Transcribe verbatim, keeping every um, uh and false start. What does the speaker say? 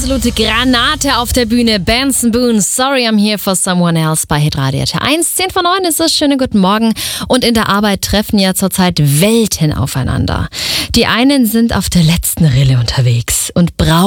absolute Granate auf der Bühne. Benson Boone, Sorry I'm Here for Someone Else bei Hitradio eins. zehn vor neun ist es, schönen guten Morgen. Und in der Arbeit treffen ja zurzeit Welten aufeinander. Die einen sind auf der letzten Rille unterwegs und brauchen